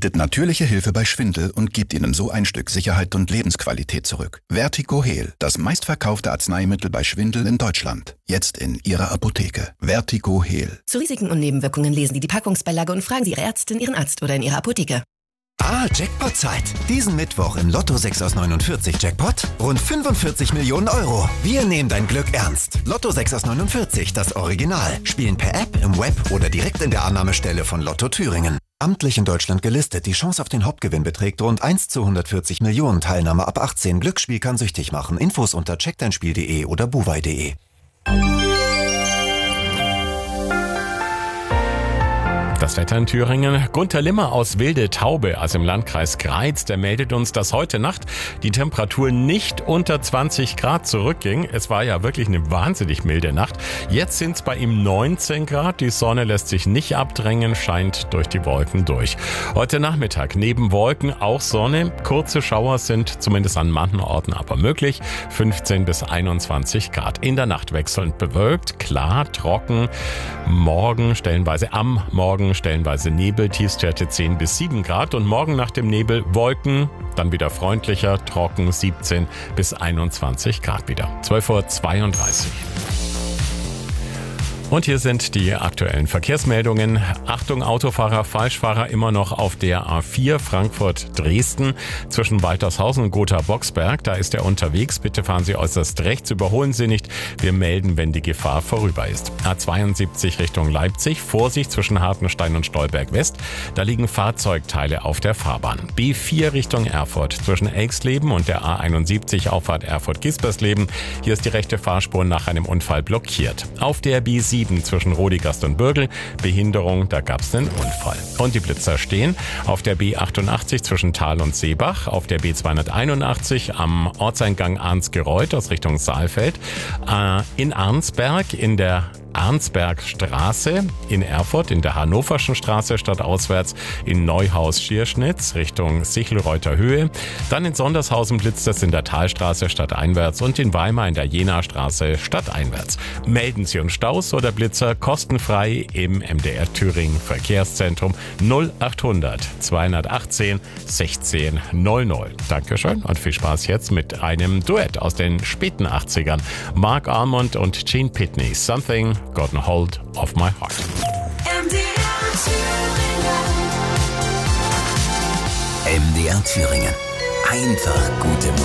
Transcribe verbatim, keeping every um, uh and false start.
bietet natürliche Hilfe bei Schwindel und gibt Ihnen so ein Stück Sicherheit und Lebensqualität zurück. Vertigo-Heal, das meistverkaufte Arzneimittel bei Schwindel in Deutschland. Jetzt in Ihrer Apotheke. Vertigo-Heal. Zu Risiken und Nebenwirkungen lesen Sie die Packungsbeilage und fragen Sie Ihre Ärztin, Ihren Arzt oder in Ihrer Apotheke. Ah, Jackpot-Zeit. Diesen Mittwoch im Lotto sechs aus neunundvierzig Jackpot rund fünfundvierzig Millionen Euro. Wir nehmen dein Glück ernst. Lotto sechs aus neunundvierzig, das Original. Spielen per App, im Web oder direkt in der Annahmestelle von Lotto Thüringen. Amtlich in Deutschland gelistet. Die Chance auf den Hauptgewinn beträgt rund eins zu hundertvierzig Millionen. Teilnahme ab achtzehn. Glücksspiel kann süchtig machen. Infos unter checkdeinspiel punkt de oder buwei punkt de. Das Wetter in Thüringen. Gunter Limmer aus Wilde Taube, also im Landkreis Greiz, der meldet uns, dass heute Nacht die Temperatur nicht unter zwanzig Grad zurückging. Es war ja wirklich eine wahnsinnig milde Nacht. Jetzt sind es bei ihm neunzehn Grad. Die Sonne lässt sich nicht abdrängen, scheint durch die Wolken durch. Heute Nachmittag neben Wolken auch Sonne. Kurze Schauer sind zumindest an manchen Orten aber möglich. fünfzehn bis einundzwanzig Grad. In der Nacht wechselnd bewölkt, klar, trocken. Morgen stellenweise am Morgen stellenweise Nebel, Tiefstwerte zehn bis sieben Grad und morgen nach dem Nebel Wolken, dann wieder freundlicher, trocken siebzehn bis einundzwanzig Grad wieder. zwölf Uhr zweiunddreißig. Und hier sind die aktuellen Verkehrsmeldungen. Achtung, Autofahrer, Falschfahrer immer noch auf der A vier Frankfurt-Dresden zwischen Waltershausen und Gotha-Boxberg. Da ist er unterwegs. Bitte fahren Sie äußerst rechts, überholen Sie nicht. Wir melden, wenn die Gefahr vorüber ist. A zweiundsiebzig Richtung Leipzig. Vorsicht zwischen Hartenstein und Stolberg West. Da liegen Fahrzeugteile auf der Fahrbahn. B vier Richtung Erfurt zwischen Elxleben und der A einundsiebzig Auffahrt Erfurt-Gispersleben. Hier ist die rechte Fahrspur nach einem Unfall blockiert. Auf der B sieben zwischen Rodigast und Bürgel. Behinderung, da gab es einen Unfall. Und die Blitzer stehen auf der B achtundachtzig zwischen Thal und Seebach, auf der B zweihunderteinundachtzig am Ortseingang Arnsgereuth aus Richtung Saalfeld, äh, in Arnsberg in der Arnsbergstraße in Erfurt, in der Hannoverschen Straße stadtauswärts, in Neuhaus-Schierschnitz Richtung Sichelreuther Höhe, dann in Sondershausen blitzt es in der Talstraße stadteinwärts und in Weimar in der Jena-Straße stadteinwärts. Melden Sie uns Staus oder Blitzer kostenfrei im M D R Thüringen Verkehrszentrum null achthundert zweihundertachtzehn sechzehn null null. Dankeschön und viel Spaß jetzt mit einem Duett aus den späten achtzigern. Mark Almond und Gene Pitney, Something Got a Hold of My Heart. M D R Thüringen. M D R Thüringen. Einfach gute Musik.